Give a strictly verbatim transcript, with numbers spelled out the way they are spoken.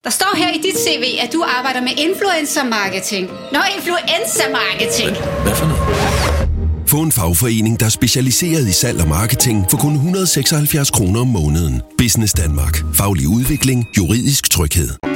Der står her i dit C V, at du arbejder med influencer marketing. Nå, influencer marketing. Hvad for noget? Få en fagforening, der er specialiseret i salg og marketing for kun et hundrede og seksoghalvfjerds kroner om måneden. Business Danmark. Faglig udvikling. Juridisk tryghed.